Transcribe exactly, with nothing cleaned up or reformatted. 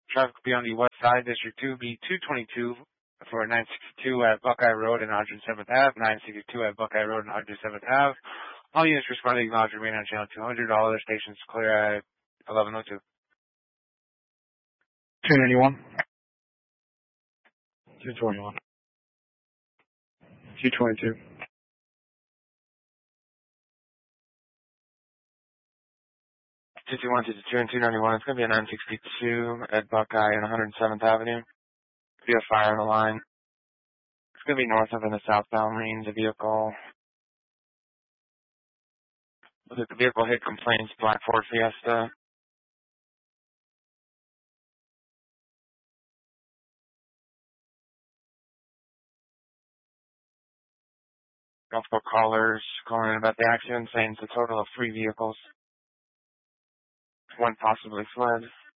Traffic will be on the west side. District two will be two twenty-two for nine sixty-two at Buckeye Road and one hundred seventh Ave, nine sixty-two at Buckeye Road and one hundred seventh Ave. All units responding acknowledge remain on channel two hundred. All other stations clear at eleven oh two. two ninety-one. two twenty-one. two twenty-two. two two one, two two two, and two ninety-one. It's going to be a nine sixty-two at Buckeye and one hundred seventh Avenue. Be a fire on the line. It's going to be north of in the southbound lanes. A vehicle. The vehicle hit complaints, Black Ford Fiesta. Multiple callers calling in about the accident, saying it's a total of three vehicles. One possibly fled.